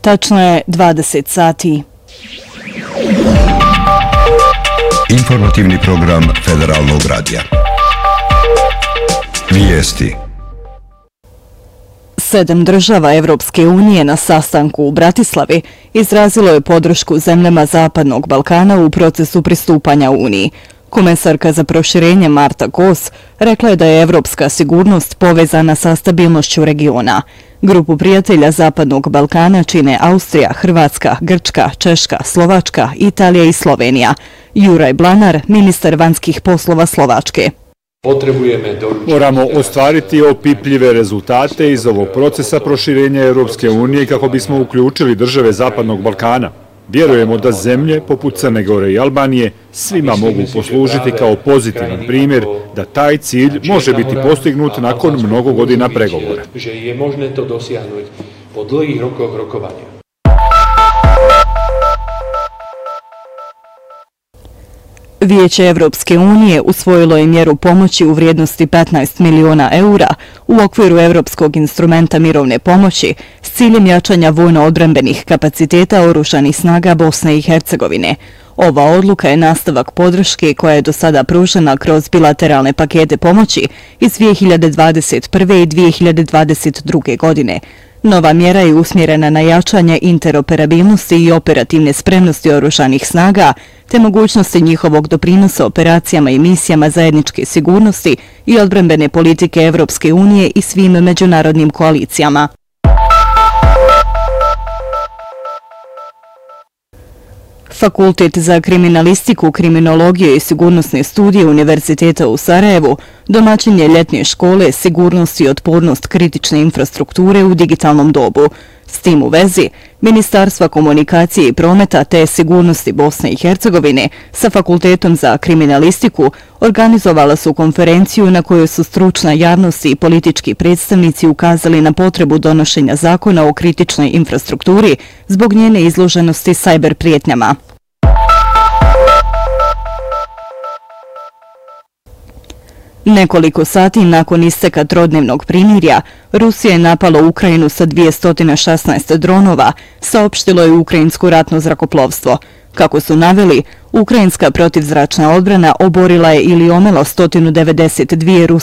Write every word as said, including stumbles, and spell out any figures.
Tačno je dvadeset sati. Informativni program Federalnog radija. Vijesti. Sedam država Evropske unije na sastanku u Bratislavi izrazilo je podršku zemljama Zapadnog Balkana u procesu pristupanja Uniji. Komesarka za proširenje Marta Kos rekla je da je evropska sigurnost povezana sa stabilnošću regiona. Grupu prijatelja Zapadnog Balkana čine Austrija, Hrvatska, Grčka, Češka, Slovačka, Italija i Slovenija. Juraj Blanar, ministar vanjskih poslova Slovačke. Moramo ostvariti opipljive rezultate iz ovog procesa proširenja Europske unije kako bismo uključili države Zapadnog Balkana. Vjerujemo da zemlje poput Crne Gore i Albanije svima mogu poslužiti kao pozitivan primjer da taj cilj može biti postignut nakon mnogo godina pregovora. Vijeće Evropske unije usvojilo je mjeru pomoći u vrijednosti petnaest miliona eura u okviru Evropskog instrumenta mirovne pomoći s ciljem jačanja vojno-odbrambenih kapaciteta oružanih snaga Bosne i Hercegovine. Ova odluka je nastavak podrške koja je do sada pružena kroz bilateralne pakete pomoći iz dvije hiljade dvadeset prve. i dvije hiljade dvadeset druge. godine. Nova mjera je usmjerena na jačanje interoperabilnosti i operativne spremnosti oružanih snaga, te mogućnosti njihovog doprinosa operacijama i misijama zajedničke sigurnosti i odbrambene politike Evropske unije i svim međunarodnim koalicijama. Fakultet za kriminalistiku, kriminologiju i sigurnosne studije Univerziteta u Sarajevu domaćin je ljetne škole Sigurnost i otpornost kritične infrastrukture u digitalnom dobu. S tim u vezi, Ministarstva komunikacije i prometa te sigurnosti Bosne i Hercegovine sa Fakultetom za kriminalistiku organizovala su konferenciju na kojoj su stručna javnost i politički predstavnici ukazali na potrebu donošenja zakona o kritičnoj infrastrukturi zbog njene izloženosti sajber prijetnjama. Nekoliko sati nakon isteka trodnevnog primirja, Rusija je napala Ukrajinu sa dvjesto šesnaest dronova, saopštilo je ukrajinsko ratno zrakoplovstvo. Kako su naveli, ukrajinska protivzračna odbrana oborila je ili omela sto devedeset dvije ruske